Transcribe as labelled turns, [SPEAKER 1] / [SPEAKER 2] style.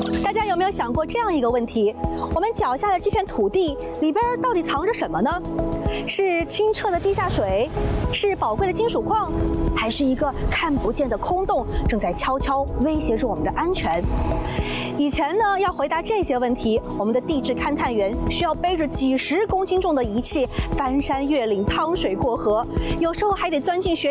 [SPEAKER 1] 大家有没有想过这样一个问题：我们脚下的这片土地里边到底藏着什么呢？是清澈的地下水，是宝贵的金属矿，还是一个看不见的空洞正在悄悄威胁着我们的安全？以前呢，要回答这些问题，我们的地质勘探员需要背着几10公斤重的仪器，翻山越岭、趟水过河，有时候还得钻进